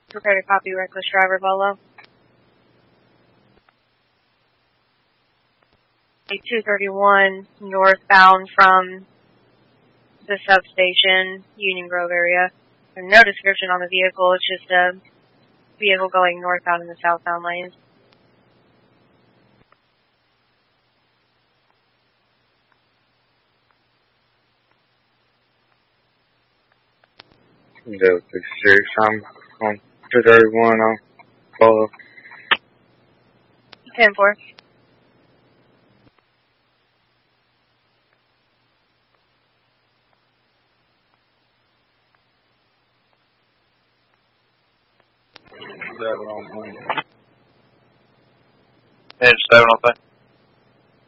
Prepare to copy reckless driver, Bolo. 231 northbound from the substation, Union Grove area. There's no description on the vehicle, it's just a vehicle going northbound in the southbound lanes. Delta 66, I'm on 231 on Polo. 10-4. Edge 7 on thing.